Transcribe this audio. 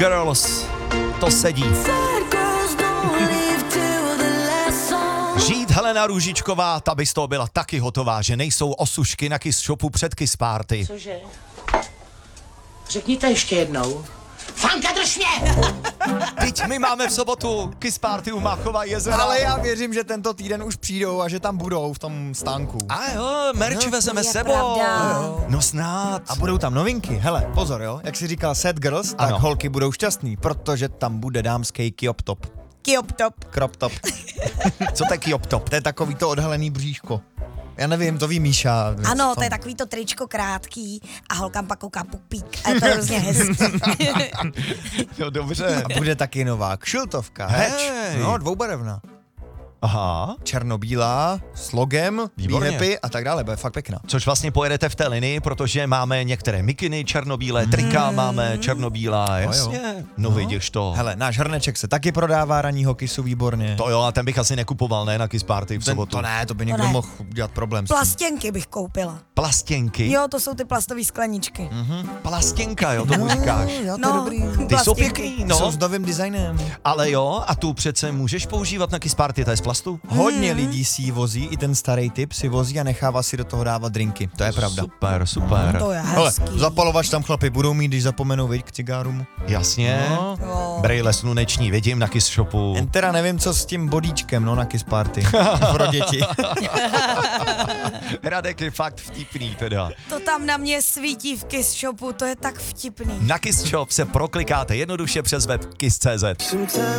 Girls, to sedí. Žít Helena Růžičková, ta by z toho byla taky hotová, že nejsou osušky na Kiss Shopu před Kiss Party. Cože? Řekněte ještě jednou. Fanka, drž mě! Teď my máme v sobotu Kiss Party u Máchova jezera. Ale já věřím, že tento týden už přijdou a že tam budou v tom stánku. A jo, merch vezeme je sebou. pravda. No snad. A budou tam novinky. Hele, pozor, jo, jak jsi říkal Sad Girls, tak Ano. holky budou šťastný, protože tam bude dámský kiop top. Kiop top. Crop top. Co to je Kiop Top? To je takový to odhalený bříško. Já nevím, to ví Míša. Ano, to je takový to tričko krátký a holkám pak kouká pupík a je to hrozně hezký. No dobře. A bude taky nová kšiltovka, hatch. Hej. No, dvoubarevná. Aha. Černobílá, s logem, Výborně. výhepy a tak dále, bude fakt pěkná. Což vlastně pojedete v té linii, protože máme některé mikiny černobílé, trika máme černobílá, jasně. No vidíš to. Hele, náš hrneček se taky prodává ranního Kissu výborně. To jo, a ten bych asi nekupoval, ne, na Kiss Party v sobotu. To ne, to by někdo ne. mohl udělat problém s tím. Plastěnky bych koupila. Plastěnky? Jo, to jsou ty plastové skleničky. Plastěnka, jo, tomu říkáš. Jo, to je dobrý. Ty jsou plastěnky. pěkný, No. Jsou no. s novým designem. Ale jo, a tu přece můžeš používat na Kiss Party, to je z plastu? Hodně lidí si ji vozí, i ten starý typ si vozí a nechává si do toho dávat drinky. To je pravda. Super, super. To je Hele, hezký. zapalovač tam chlapi budou mít, když zapomenou vyjít k cigárům. Jasně. No. Jo. Brejle sluneční vidím na Kiss Shopu. Jen teda nevím, co s tím bodíčkem, no, na Kiss Party. Pro děti. Radek je fakt vtipný teda. To tam na mě svítí v Kiss Shopu, to je tak vtipný. Na Kiss Shop se proklikáte jednoduše přes web kiss.cz.